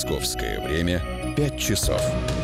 Московское время 5 часов.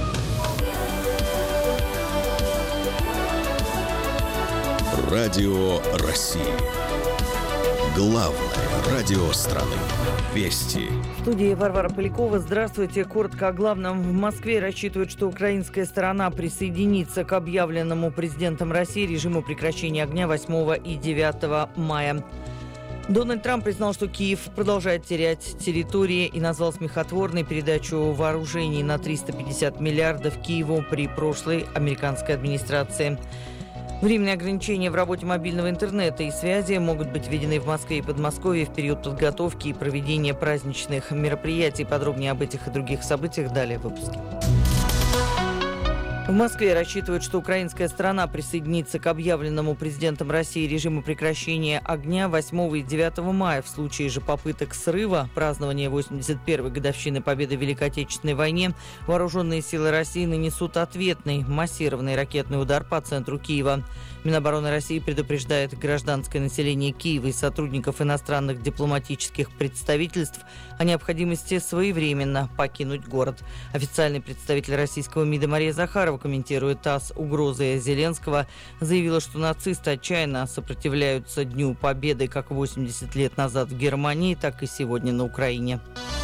Радио России. Главное радио страны. Вести. В студии Варвара Полякова. Здравствуйте. Коротко о главном. В Москве рассчитывают, что украинская сторона присоединится к объявленному президентом России режиму прекращения огня 8 и 9 мая. Дональд Трамп признал, что Киев продолжает терять территории и назвал смехотворной передачу вооружений на 350 миллиардов Киеву при прошлой американской администрации. Временные ограничения в работе мобильного интернета и связи могут быть введены в Москве и Подмосковье в период подготовки и проведения праздничных мероприятий. Подробнее об этих и других событиях далее в выпуске. В Москве рассчитывают, что украинская сторона присоединится к объявленному президентом России режиму прекращения огня 8 и 9 мая. В случае же попыток срыва празднования 81-й годовщины победы в Великой Отечественной войне вооруженные силы России нанесут ответный массированный ракетный удар по центру Киева. Минобороны России предупреждает гражданское население Киева и сотрудников иностранных дипломатических представительств о необходимости своевременно покинуть город. Официальный представитель российского МИДа Мария Захарова, комментируя ТАСС угрозы Зеленского, заявила, что нацисты отчаянно сопротивляются Дню Победы как 80 лет назад в Германии, так и сегодня на Украине.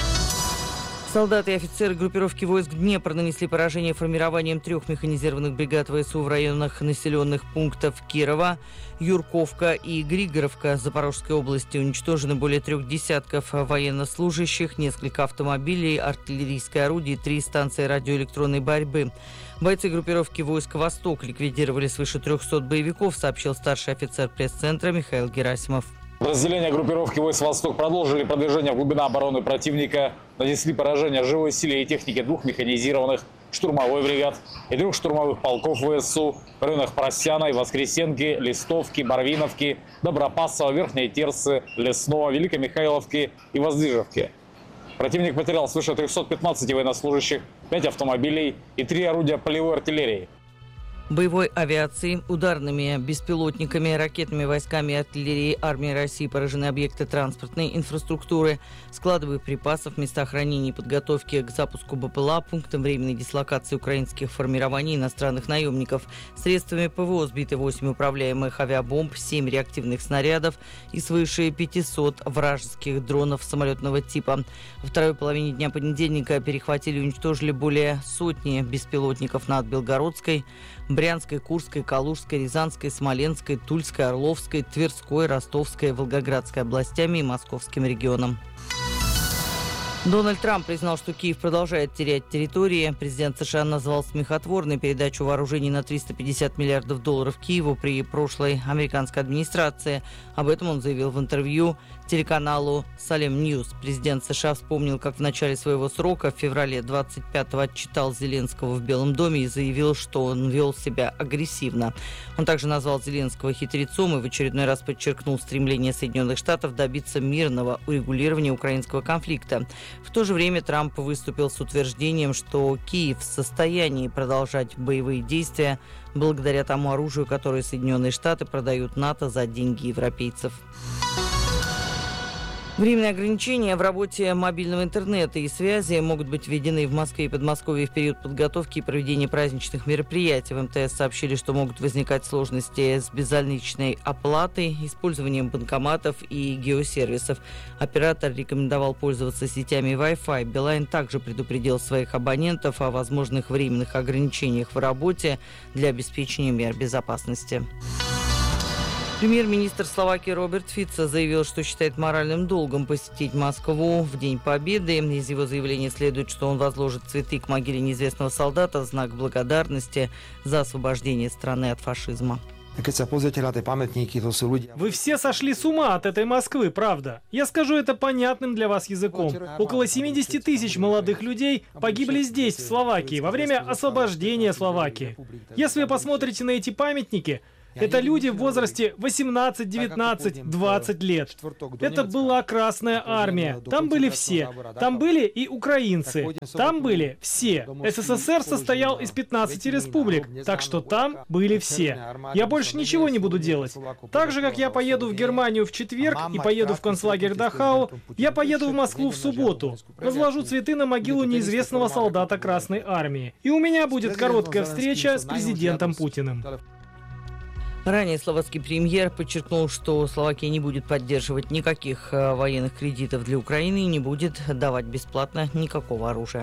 Солдаты и офицеры группировки войск Днепр нанесли поражение формированием 3 механизированных бригад ВСУ в районах населенных пунктов Кирова, Юрковка и Григоровка Запорожской области. Уничтожено более 3 десятков военнослужащих, несколько автомобилей, артиллерийское орудие, 3 станции радиоэлектронной борьбы. Бойцы группировки войск «Восток» ликвидировали свыше 300 боевиков, сообщил старший офицер пресс-центра Михаил Герасимов. Подразделения группировки войск «Восток» продолжили продвижение в глубину обороны противника, нанесли поражение живой силе и технике 2 механизированных штурмовой бригад и 3 штурмовых полков ВСУ в районах Поросяной, Воскресенки, Листовки, Барвиновки, Добропасова, Верхней Терцы, Лесного, Великомихайловки и Воздвижевки. Противник потерял свыше 315 военнослужащих, 5 автомобилей и 3 орудия полевой артиллерии. Боевой авиации, ударными беспилотниками, ракетными войсками и артиллерией армии России поражены объекты транспортной инфраструктуры, склады боеприпасов, места хранения и подготовки к запуску БПЛА, пунктам временной дислокации украинских формирований иностранных наемников. Средствами ПВО сбиты 8 управляемых авиабомб, 7 реактивных снарядов и свыше 500 вражеских дронов самолетного типа. Во второй половине дня понедельника перехватили и уничтожили более сотни беспилотников над Белгородской, Брянской, Курской, Калужской, Рязанской, Смоленской, Тульской, Орловской, Тверской, Ростовской, Волгоградской областями и Московским регионом. Дональд Трамп признал, что Киев продолжает терять территории. Президент США назвал смехотворной передачу вооружений на 350 миллиардов долларов Киеву при прошлой американской администрации. Об этом он заявил в интервью телеканалу Salem News. Президент США вспомнил, как в начале своего срока, в феврале 25-го, отчитал Зеленского в Белом доме и заявил, что он вел себя агрессивно. Он также назвал Зеленского хитрецом и в очередной раз подчеркнул стремление Соединенных Штатов добиться мирного урегулирования украинского конфликта. В то же время Трамп выступил с утверждением, что Киев в состоянии продолжать боевые действия благодаря тому оружию, которое Соединенные Штаты продают НАТО за деньги европейцев. Временные ограничения в работе мобильного интернета и связи могут быть введены в Москве и Подмосковье в период подготовки и проведения праздничных мероприятий. В МТС сообщили, что могут возникать сложности с безналичной оплатой, использованием банкоматов и геосервисов. Оператор рекомендовал пользоваться сетями Wi-Fi. Билайн также предупредил своих абонентов о возможных временных ограничениях в работе для обеспечения мер безопасности. Премьер-министр Словакии Роберт Фицо заявил, что считает моральным долгом посетить Москву в День Победы. Из его заявления следует, что он возложит цветы к могиле неизвестного солдата в знак благодарности за освобождение страны от фашизма. Вы все сошли с ума от этой Москвы, правда? Я скажу это понятным для вас языком. Около 70 тысяч молодых людей погибли здесь, в Словакии, во время освобождения Словакии. Если вы посмотрите на эти памятники, Это люди в возрасте 18, 19, 20 лет. Это была Красная Армия. Там были все. Там были и украинцы. Там были все. СССР состоял из 15 республик, так что там были все. Я больше ничего не буду делать. Так же, как я поеду в Германию в четверг и поеду в концлагерь Дахау, я поеду в Москву в субботу. Возложу цветы на могилу неизвестного солдата Красной Армии. И у меня будет короткая встреча с президентом Путиным. Ранее словацкий премьер подчеркнул, что Словакия не будет поддерживать никаких военных кредитов для Украины и не будет давать бесплатно никакого оружия.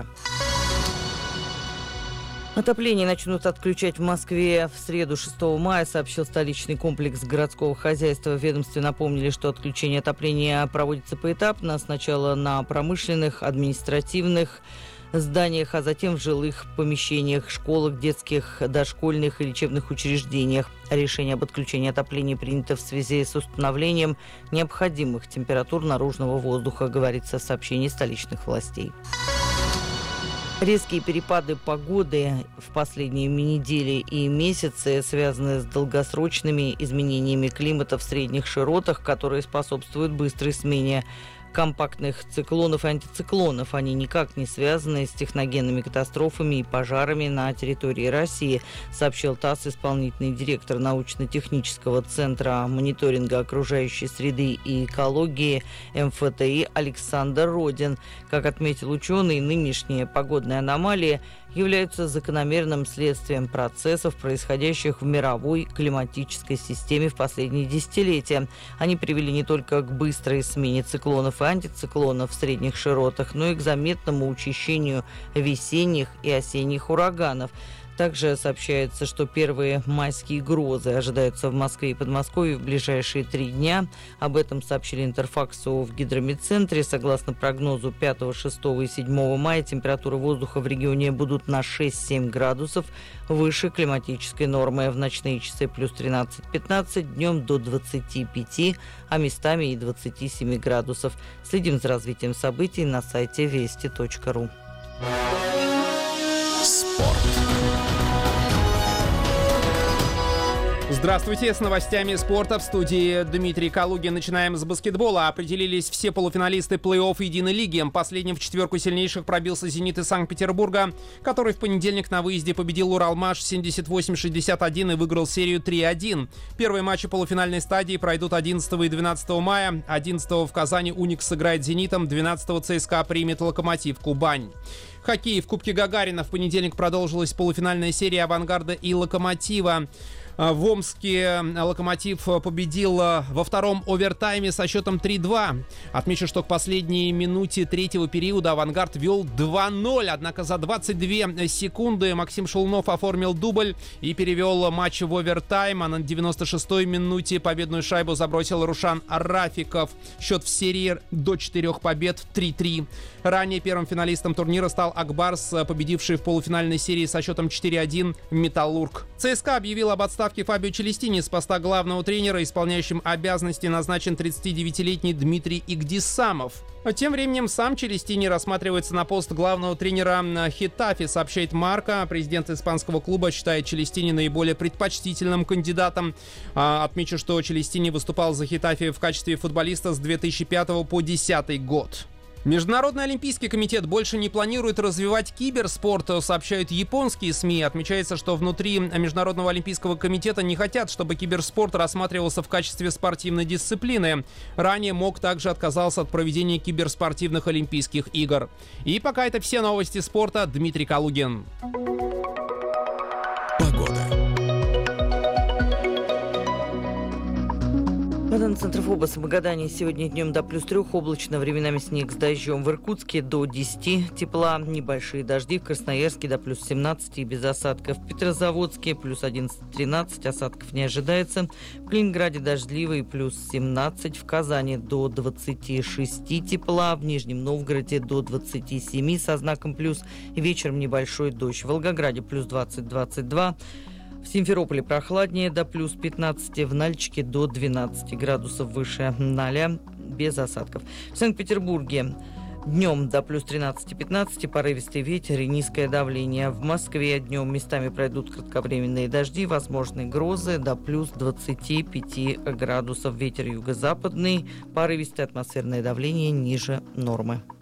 Отопление начнут отключать в Москве в среду 6 мая, сообщил столичный комплекс городского хозяйства. В ведомстве напомнили, что отключение отопления проводится поэтапно. Сначала на промышленных, административных зданиях, а затем в жилых помещениях, школах, детских, дошкольных и лечебных учреждениях. Решение об отключении отопления принято в связи с установлением необходимых температур наружного воздуха, говорится в сообщении столичных властей. Резкие перепады погоды в последние недели и месяцы связаны с долгосрочными изменениями климата в средних широтах, которые способствуют быстрой смене компактных циклонов и антициклонов. Они никак не связаны с техногенными катастрофами и пожарами на территории России, сообщил ТАСС исполнительный директор научно-технического центра мониторинга окружающей среды и экологии МФТИ Александр Родин. Как отметил ученый, нынешние погодные аномалии являются закономерным следствием процессов, происходящих в мировой климатической системе в последние десятилетия. Они привели не только к быстрой смене циклонов и антициклонов в средних широтах, но и к заметному учащению весенних и осенних ураганов. Также сообщается, что первые майские грозы ожидаются в Москве и Подмосковье в ближайшие 3 дня. Об этом сообщили Интерфаксу в Гидрометцентре. Согласно прогнозу 5, 6 и 7 мая температуры воздуха в регионе будут на 6-7 градусов выше климатической нормы. В ночные часы плюс 13-15, днем до 25, а местами и 27 градусов. Следим за развитием событий на сайте вести.ру. Здравствуйте, с новостями спорта в студии Дмитрий Калугин. Начинаем с баскетбола. Определились все полуфиналисты плей-офф Единой лиги. Последним в четверку сильнейших пробился «Зенит» из Санкт-Петербурга, который в понедельник на выезде победил «Уралмаш» 78-61 и выиграл серию 3-1. Первые матчи полуфинальной стадии пройдут 11 и 12 мая. 11 в Казани «Уникс» сыграет с «Зенитом», 12 ЦСКА примет «Локомотив» Кубань. Хоккей. В Кубке Гагарина в понедельник продолжилась полуфинальная серия «Авангарда» и «Локомотива». В Омске «Локомотив» победил во втором овертайме со счетом 3-2. Отмечу, что к последней минуте третьего периода «Авангард» вел 2-0. Однако за 22 секунды Максим Шелунов оформил дубль и перевел матч в овертайм. А на 96-й минуте победную шайбу забросил Рушан Рафиков. Счет в серии до 4 побед 3-3. Ранее первым финалистом турнира стал Акбарс, победивший в полуфинальной серии со счетом 4-1 «Металлург». ЦСКА объявил об отставке Фабио Челестини с поста главного тренера. Исполняющим обязанности назначен 39-летний Дмитрий Игдисамов. Тем временем сам Челестини рассматривается на пост главного тренера Хетафе, сообщает Марка. Президент испанского клуба считает Челестини наиболее предпочтительным кандидатом. Отмечу, что Челестини выступал за Хетафе в качестве футболиста с 2005 по 2010 год. Международный олимпийский комитет больше не планирует развивать киберспорт, сообщают японские СМИ. Отмечается, что внутри Международного олимпийского комитета не хотят, чтобы киберспорт рассматривался в качестве спортивной дисциплины. Ранее МОК также отказался от проведения киберспортивных олимпийских игр. И пока это все новости спорта. Дмитрий Калугин. В центре ФОБОС в Магадане сегодня днем до плюс 3, облачно, временами снег с дождем. В Иркутске до 10 тепла, небольшие дожди. В Красноярске до плюс 17 и без осадков. В Петрозаводске плюс 11-13, осадков не ожидается. В Калининграде дождливый, плюс 17. В Казани до 26 тепла. В Нижнем Новгороде до 27 со знаком плюс. Вечером небольшой дождь. В Волгограде плюс 20-22. В Симферополе прохладнее, до плюс 15, в Нальчике до 12 градусов выше 0, без осадков. В Санкт-Петербурге Днем до плюс 13-15, порывистый ветер и низкое давление. В Москве днем местами пройдут кратковременные дожди, возможны грозы до плюс 25 градусов. Ветер юго-западный, порывистое атмосферное давление ниже нормы.